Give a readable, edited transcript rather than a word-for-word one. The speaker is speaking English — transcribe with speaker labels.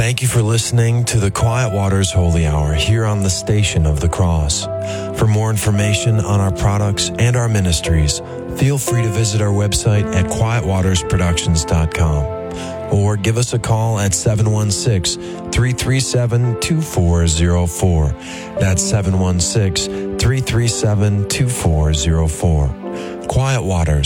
Speaker 1: Thank you for listening to the Quiet Waters Holy Hour here on the Station of the Cross. For more information on our products and our ministries, feel free to visit our website at quietwatersproductions.com or give us a call at 716-337-2404. That's 716-337-2404. Quiet Waters.